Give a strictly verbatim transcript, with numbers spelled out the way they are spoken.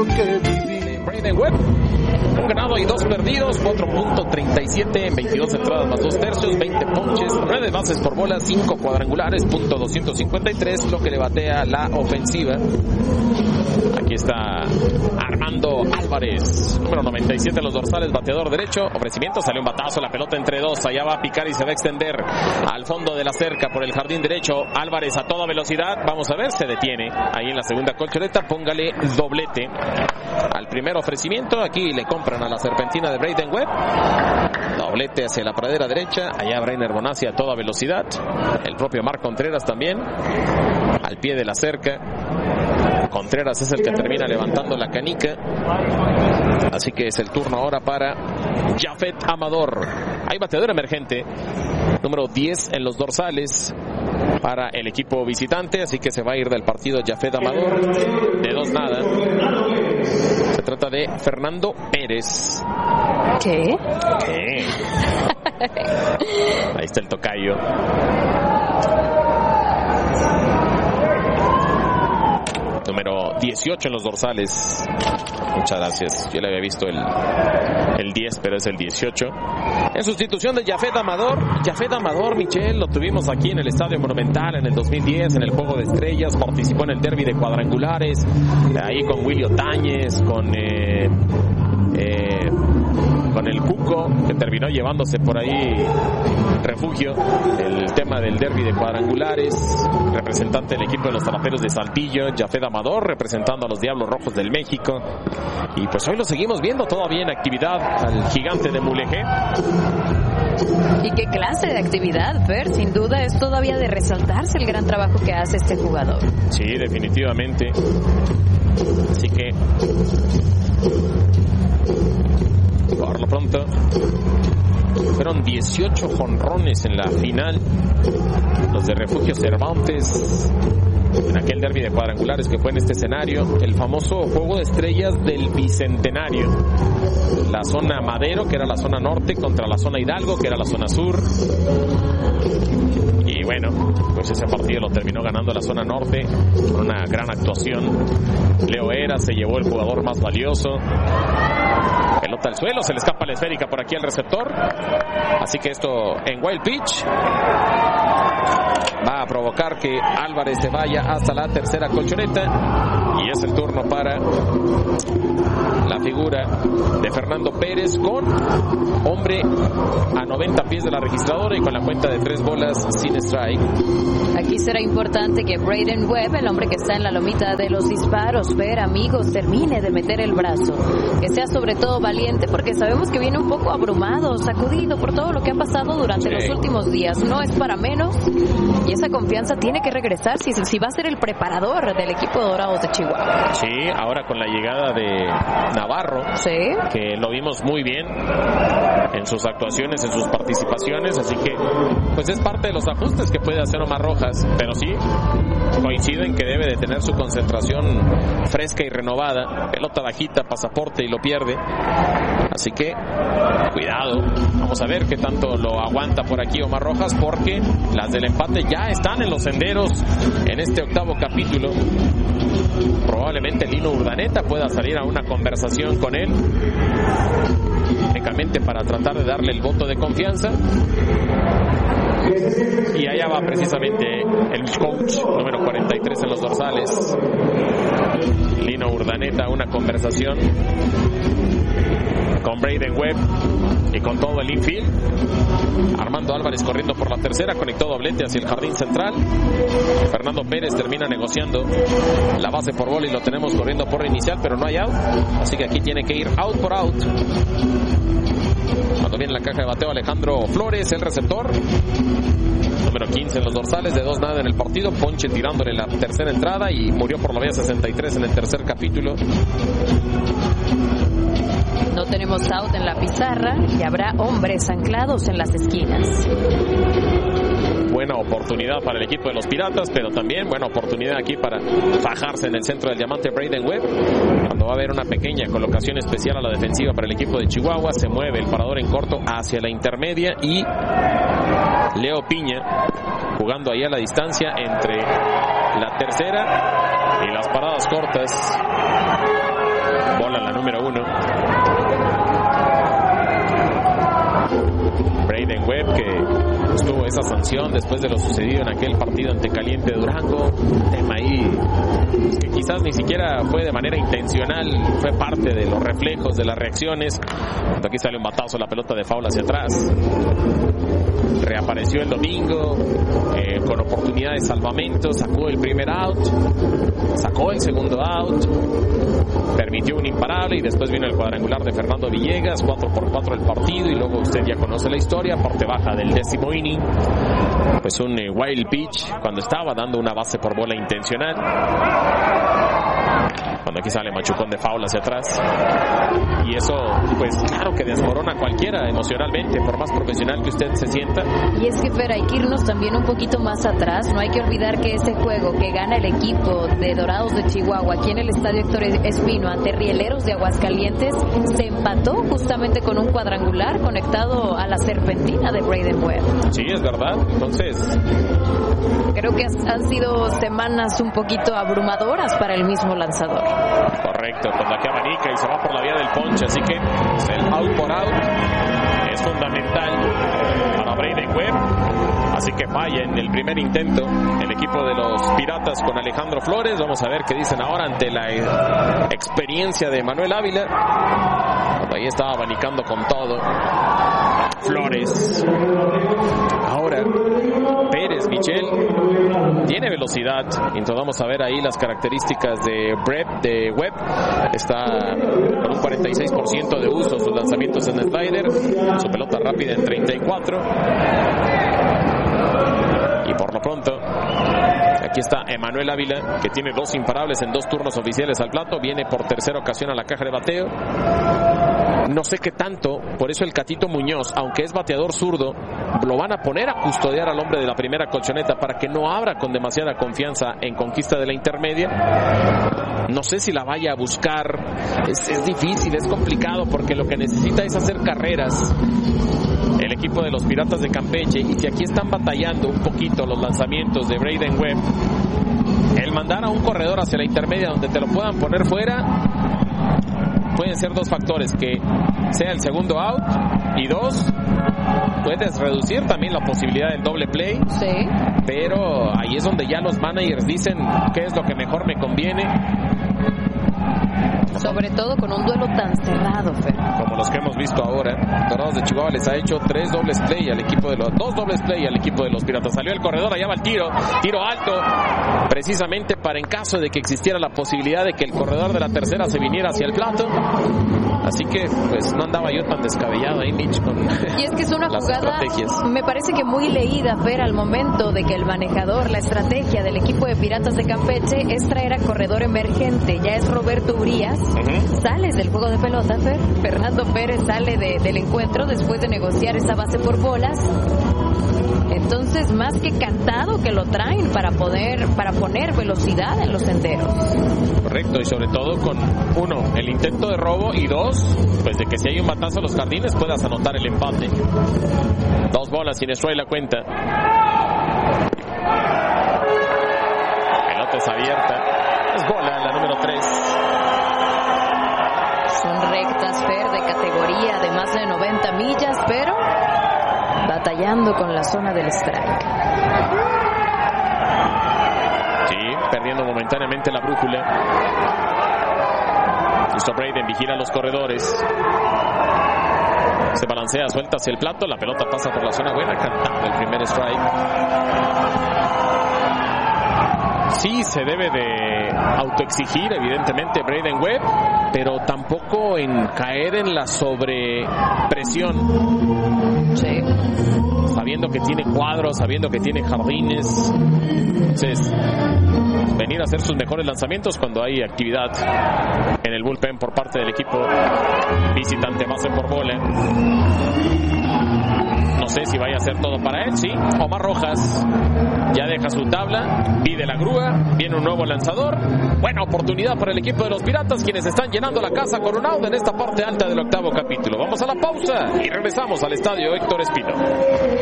lo que viví. Brayden Webb, un ganado y dos perdidos, cuatro punto treinta y siete en veintidós entradas más dos tercios, veinte ponches, nueve bases por bola, cinco cuadrangulares, punto doscientos cincuenta y tres, lo que le batea la ofensiva. Aquí está Armando Álvarez, número noventa y siete en los dorsales, bateador derecho. Ofrecimiento, salió un batazo, la pelota entre dos, allá va a picar y se va a extender al fondo de la cerca por el jardín derecho. Álvarez a toda velocidad, vamos a ver, se detiene ahí en la segunda colchoneta. Póngale doblete al primer ofrecimiento. Aquí le compran a la serpentina de Brayden Webb, doblete hacia la pradera derecha, allá Brainer Bonazzi a toda velocidad, el propio Marc Contreras también al pie de la cerca. Contreras es el que termina levantando la canica, así que es el turno ahora para Jafet Amador. Hay bateador emergente, número diez en los dorsales para el equipo visitante, así que se va a ir del partido Jafet Amador de dos nada. Se trata de Fernando Pérez. ¿Qué? ¿Qué? Ahí está el tocayo. Número dieciocho en los dorsales. Muchas gracias. Yo le había visto el, el diez, pero es el dieciocho. En sustitución de Jafet Amador. Jafet Amador, Michelle, lo tuvimos aquí en el Estadio Monumental en el dos mil diez, en el Juego de Estrellas. Participó en el derbi de cuadrangulares. Ahí con Willy Otañez, con... Eh, eh, con el Cuco, que terminó llevándose por ahí refugio el tema del derbi de cuadrangulares. Representante del equipo de los Zaraperos de Saltillo, Jafet Amador, representando a los Diablos Rojos del México. Y pues hoy lo seguimos viendo todavía en actividad al gigante de Mulegé. ¿Y qué clase de actividad, Fer? Sin duda es todavía de resaltarse el gran trabajo que hace este jugador. Sí, definitivamente. Así que por lo pronto fueron dieciocho jonrones en la final, los de Refugio Cervantes, en aquel derbi de cuadrangulares que fue en este escenario, el famoso Juego de Estrellas del Bicentenario. La zona Madero, que era la zona norte, contra la zona Hidalgo, que era la zona sur. Y bueno, pues ese partido lo terminó ganando la zona norte con una gran actuación. Leo Era se llevó el jugador más valioso. Pelota al suelo, se le escapa la esférica por aquí al receptor. Así que esto en wild pitch va a provocar que Álvarez se vaya hasta la tercera colchoneta. Y es el turno para la figura de Fernando Pérez, con hombre a noventa pies de la registradora y con la cuenta de tres bolas sin strike. Aquí será importante que Brayden Webb, el hombre que está en la lomita de los disparos, ver amigos, termine de meter el brazo, que sea sobre todo valiente, porque sabemos que viene un poco abrumado, sacudido por todo lo que ha pasado durante sí. los últimos días. No es para menos, y esa confianza tiene que regresar si, si va a ser el preparador del equipo de Dorados de Chihuahua. Sí, ahora con la llegada de Navarro, sí, que lo vimos muy bien en sus actuaciones, en sus participaciones, así que pues es parte de los ajustes que puede hacer Omar Rojas, pero sí coincido en que debe de tener su concentración fresca y renovada. Pelota bajita, pasaporte y lo pierde, así que cuidado, vamos a ver qué tanto lo aguanta por aquí Omar Rojas, porque las del empate ya están en los senderos en este octavo capítulo. Probablemente Lino Urdaneta pueda salir a una conversación con él, únicamente para tratar de darle el voto de confianza. Y allá va precisamente el coach número cuarenta y tres en los dorsales, Lino Urdaneta, a una conversación con Brayden Webb y con todo el infield. Armando Álvarez corriendo por la tercera, conectó doblete hacia el jardín central. Fernando Pérez termina negociando la base por bola y lo tenemos corriendo por inicial, pero no hay out, así que aquí tiene que ir out por out. Cuando viene la caja de bateo, Alejandro Flores, el receptor, número quince en los dorsales, de dos nada en el partido. Ponche tirándole la tercera entrada y murió por la vía sesenta y tres en el tercer capítulo. No tenemos out en la pizarra y habrá hombres anclados en las esquinas. Buena oportunidad para el equipo de los Piratas, pero también buena oportunidad aquí para fajarse en el centro del diamante Brayden Webb. Cuando va a haber una pequeña colocación especial a la defensiva para el equipo de Chihuahua, se mueve el parador en corto hacia la intermedia y Leo Piña jugando ahí a la distancia entre la tercera y las paradas cortas. uno. Brayden Webb, que estuvo esa sanción después de lo sucedido en aquel partido ante Caliente Durango. Un tema ahí que quizás ni siquiera fue de manera intencional, fue parte de los reflejos, de las reacciones. Cuando aquí sale un batazo, la pelota de foul hacia atrás. Reapareció el domingo eh, con oportunidad de salvamento, sacó el primer out, sacó el segundo out, permitió un imparable y después vino el cuadrangular de Fernando Villegas, cuatro por cuatro el partido, y luego usted ya conoce la historia, parte baja del décimo inning, pues un eh, wild pitch cuando estaba dando una base por bola intencional, cuando aquí sale machucón de foul hacia atrás, y eso pues claro que desmorona a cualquiera emocionalmente, por más profesional que usted se sienta. Y es que, Fer, hay que irnos también un poquito más atrás. No hay que olvidar que ese juego que gana el equipo de Dorados de Chihuahua aquí en el Estadio Héctor Espino ante Rieleros de Aguascalientes se empató justamente con un cuadrangular conectado a la serpentina de Brayden Webb. Sí, es verdad. Entonces creo que han sido semanas un poquito abrumadoras para el mismo lanzador. Correcto, cuando aquí abanica y se va por la vía del ponche, así que el out por out es fundamental para Brayden Webb, así que falla en el primer intento el equipo de los Piratas con Alejandro Flores. Vamos a ver qué dicen ahora ante la experiencia de Manuel Ávila, cuando ahí estaba abanicando con todo Flores. Ahora Pérez Michel tiene velocidad, entonces vamos a ver ahí las características de Brett de Webb. Está con un cuarenta y seis por ciento de uso, sus lanzamientos en slider, su pelota rápida en treinta y cuatro, y por lo pronto aquí está Emanuel Ávila, que tiene dos imparables en dos turnos oficiales al plato, viene por tercera ocasión a la caja de bateo. No sé qué tanto, por eso el Catito Muñoz, aunque es bateador zurdo, lo van a poner a custodiar al hombre de la primera colchoneta para que no abra con demasiada confianza en conquista de la intermedia. No sé si la vaya a buscar, es, es difícil, es complicado, porque lo que necesita es hacer carreras el equipo de los Piratas de Campeche, y si aquí están batallando un poquito los lanzamientos de Brayden Webb, el mandar a un corredor hacia la intermedia donde te lo puedan poner fuera, pueden ser dos factores: que sea el segundo out, y dos, puedes reducir también la posibilidad del doble play. Sí. Pero ahí es donde ya los managers dicen qué es lo que mejor me conviene. Sobre todo con un duelo tan cerrado, Fer. Como los que hemos visto ahora. Dorados de Chihuahua les ha hecho tres dobles play al equipo de los dos dobles play al equipo de los Piratas. Salió el corredor, allá va el tiro, tiro alto, precisamente para en caso de que existiera la posibilidad de que el corredor de la tercera se viniera hacia el plato. Así que pues no andaba yo tan descabellado ahí, Mitch, con y es que es una las jugada, estrategias. Me parece que muy leída, Fer, al momento de que el manejador, la estrategia del equipo de Piratas de Campeche es traer a corredor emergente. Ya es Roberto Urias. Uh-huh. Sales del juego de pelota, Fer. Fernando Pérez sale de, del encuentro después de negociar esa base por bolas. Entonces, más que cantado que lo traen para poder, para poner velocidad en los senderos. Correcto, y sobre todo con, uno, el intento de robo, y dos, pues de que si hay un batazo a los jardines puedas anotar el empate. Dos bolas, sin strike la cuenta. Pelota es abierta. Es bola, la número tres. Son rectas, Fer, de categoría de más de noventa millas, pero batallando con la zona del strike. Sí, perdiendo momentáneamente la brújula. Listo, Brayden vigila a los corredores. Se balancea, suelta hacia el plato, la pelota pasa por la zona buena, cantando el primer strike. Sí, se debe de autoexigir, evidentemente, Brayden Webb, pero tampoco en caer en la sobrepresión. Sí. Sabiendo que tiene cuadros, sabiendo que tiene jardines. Entonces, venir a hacer sus mejores lanzamientos cuando hay actividad en el bullpen por parte del equipo visitante, base por bola. No sé si vaya a hacer todo para él, sí. Omar Rojas ya deja su tabla, pide la grúa, viene un nuevo lanzador. Buena oportunidad para el equipo de los Piratas, quienes están llenando la casa con un out en esta parte alta del octavo capítulo. Vamos a la pausa y regresamos al Estadio Héctor Espino.